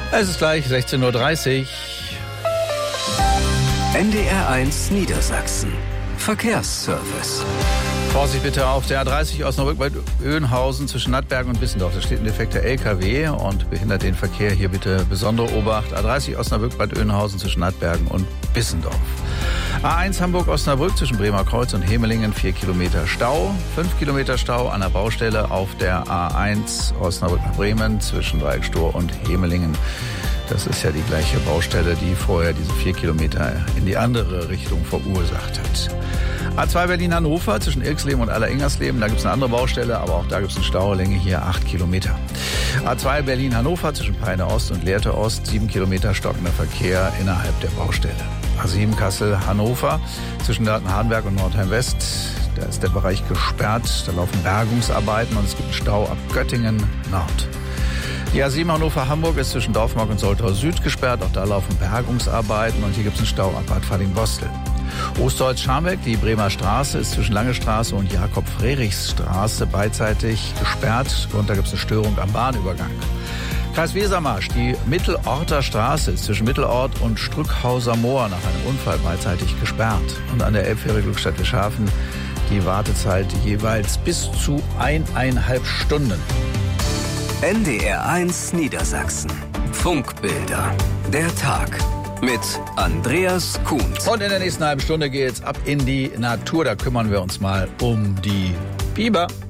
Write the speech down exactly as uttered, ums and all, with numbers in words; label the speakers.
Speaker 1: Es ist gleich sechzehn Uhr dreißig.
Speaker 2: N D R eins Niedersachsen. Verkehrsservice.
Speaker 1: Vorsicht bitte auf der A dreißig Osnabrück bei Öhnhausen zwischen Nattbergen und Bissendorf. Da steht ein defekter L K W und behindert den Verkehr. Hier bitte besondere Obacht. A dreißig Osnabrück bei Öhnhausen zwischen Nattbergen und Bissendorf. A eins Hamburg-Osnabrück zwischen Bremer Kreuz und Hemelingen, vier Kilometer Stau. fünf Kilometer Stau an der Baustelle auf der A eins Osnabrück nach Bremen zwischen Dreieckstor und Hemelingen. Das ist ja die gleiche Baustelle, die vorher diese vier Kilometer in die andere Richtung verursacht hat. A zwei Berlin-Hannover zwischen Irxleben und Aller-Ingersleben. Da gibt es eine andere Baustelle, aber auch da gibt es eine Staulänge hier acht Kilometer. A zwei Berlin-Hannover zwischen Peine Ost und Lehrte Ost, sieben Kilometer stockender Verkehr innerhalb der Baustelle. A sieben Kassel-Hannover zwischen Garten-Hardenberg und Nordheim-West. Da ist der Bereich gesperrt, da laufen Bergungsarbeiten und es gibt einen Stau ab Göttingen-Nord. Die A sieben Hannover-Hamburg ist zwischen Dorfmark und Soltau Süd gesperrt. Auch da laufen Bergungsarbeiten und hier gibt es einen Stau ab Bad Fading-Bostel. Ostholz-Scharmbeck, die Bremer Straße, ist zwischen Lange Straße und Jakob-Frerichs-Straße beidseitig gesperrt. Und da gibt es eine Störung am Bahnübergang. Kreis Wesermarsch, die Mittelorter Straße ist zwischen Mittelort und Strückhauser Moor nach einem Unfall beidseitig gesperrt. Und an der Elbfähre Glückstadt Wischhafen die Wartezeit jeweils bis zu eineinhalb Stunden.
Speaker 2: N D R eins Niedersachsen. Funkbilder. Der Tag. Mit Andreas Kuhns.
Speaker 1: Und in der nächsten halben Stunde geht's ab in die Natur. Da kümmern wir uns mal um die Biber.